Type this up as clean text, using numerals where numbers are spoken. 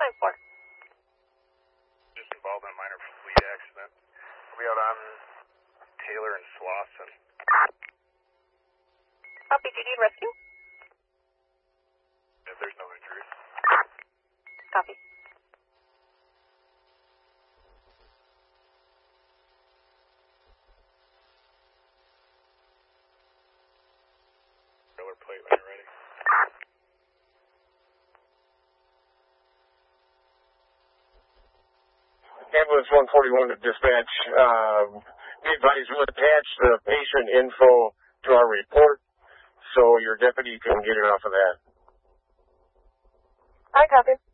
494. Just involved in a minor fleet accident. We'll be out on Taylor and Slauson. Copy, do you need rescue? If there's no injuries. Copy. Trailer plate when you're ready. Ambulance 141 to dispatch. Be advised, we'll attach the patient info to our report so your deputy can get it off of that. I copy.